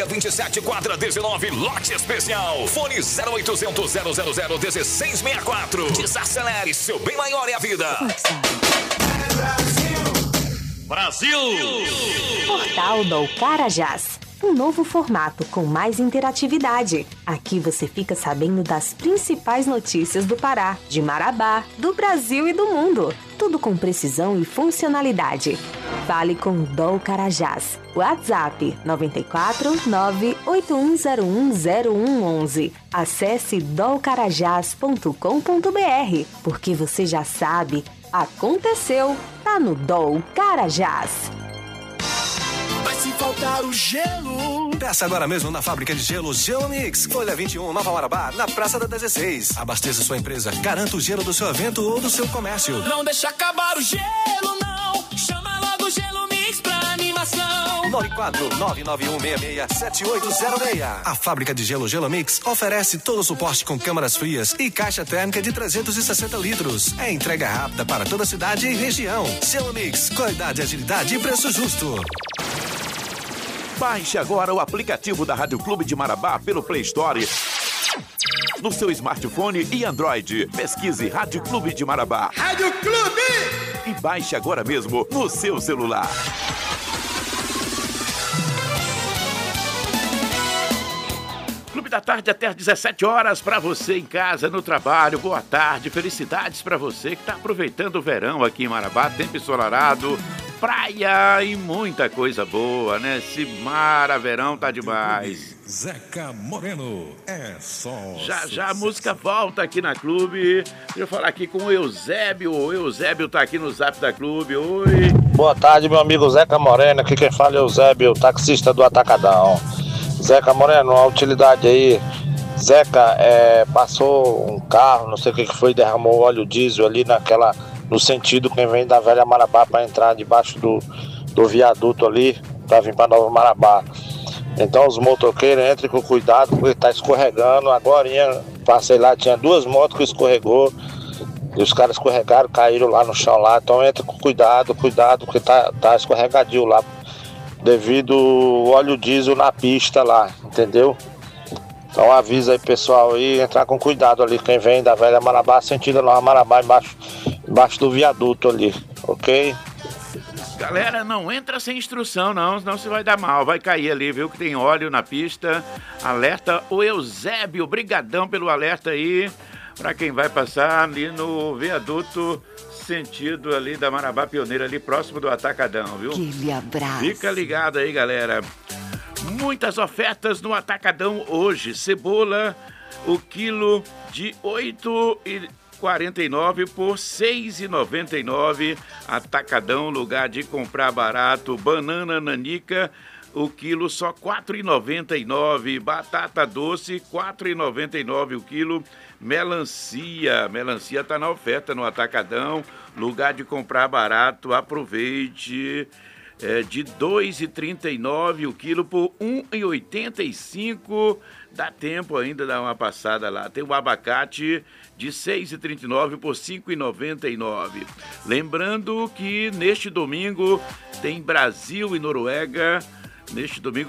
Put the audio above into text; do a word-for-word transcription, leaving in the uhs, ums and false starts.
Maia vinte e sete, quadra dezenove, lote especial. Fone zero oitocentos, zero zero zero, um seis seis quatro. Desacelere, seu bem maior é a vida. Brasil! Portal do Carajás. Um novo formato com mais interatividade. Aqui você fica sabendo das principais notícias do Pará, de Marabá, do Brasil e do mundo. Tudo com precisão e funcionalidade. Fale com o Dol Carajás. WhatsApp nove quatro nove oito um zero um zero um um um. Acesse dol carajás ponto com ponto b r, porque você já sabe, aconteceu, tá no Dol Carajás. Vai se faltar o gelo. Peça agora mesmo na fábrica de gelo Gelo Mix, Folha vinte e um, Nova Marabá, na Praça da dezesseis. Abasteça sua empresa, garanta o gelo do seu evento ou do seu comércio. Não deixa acabar o gelo, não. Chama logo o Gelo Mix pra animação. nove quatro nove nove um seis seis sete oito zero seis. A fábrica de gelo Gelo Mix oferece todo o suporte com câmaras frias e caixa térmica de trezentos e sessenta litros. É entrega rápida para toda a cidade e região. Gelo Mix, qualidade, agilidade e preço justo. Baixe agora o aplicativo da Rádio Clube de Marabá pelo Play Store, no seu smartphone e Android. Pesquise Rádio Clube de Marabá. Rádio Clube! E baixe agora mesmo no seu celular. Clube da Tarde até às dezessete horas para você em casa, no trabalho. Boa tarde, felicidades para você que está aproveitando o verão aqui em Marabá, tempo ensolarado, praia e muita coisa boa, né? Esse mar a verão tá demais. Zeca Moreno, é só Já, já a música volta aqui na Clube. Deixa eu falar aqui com o Eusébio. O Eusébio tá aqui no Zap da Clube. Oi. Boa tarde, meu amigo Zeca Moreno. Aqui quem fala é o Eusébio, taxista do Atacadão. Zeca Moreno, a utilidade aí. Zeca, é, passou um carro, não sei o que que foi, derramou óleo diesel ali naquela... no sentido quem vem da Velha Marabá para entrar debaixo do, do viaduto ali, para vir para Nova Marabá. Então os motoqueiros entrem com cuidado, porque está escorregando. Agora passei lá, tinha duas motos que escorregou, e os caras escorregaram, caíram lá no chão lá. Então entre com cuidado, cuidado, porque tá, tá escorregadio lá, devido ao óleo diesel na pista lá, entendeu? Então avisa aí pessoal aí, entrar com cuidado ali, quem vem da Velha Marabá, sentido Nova Marabá, embaixo, embaixo do viaduto ali, ok? Galera, não entra sem instrução não, senão você vai dar mal, vai cair ali, viu, que tem óleo na pista. Alerta o Eusébio, brigadão pelo alerta aí, para quem vai passar ali no viaduto, sentido ali da Marabá Pioneira, ali próximo do Atacadão, viu? Aquele abraço. Fica ligado aí, galera. Muitas ofertas no Atacadão hoje. Cebola, o quilo de oito reais e quarenta e nove centavos por seis reais e noventa e nove centavos. Atacadão, lugar de comprar barato. Banana nanica, o quilo só quatro reais e noventa e nove centavos. Batata doce, quatro reais e noventa e nove centavos o quilo. Melancia, melancia tá na oferta no Atacadão. Lugar de comprar barato, aproveite. É de dois reais e trinta e nove centavos o quilo por um real e oitenta e cinco centavos. Dá tempo ainda de dar uma passada lá. Tem o abacate de seis reais e trinta e nove centavos por cinco reais e noventa e nove centavos. Lembrando que neste domingo tem Brasil e Noruega. Neste domingo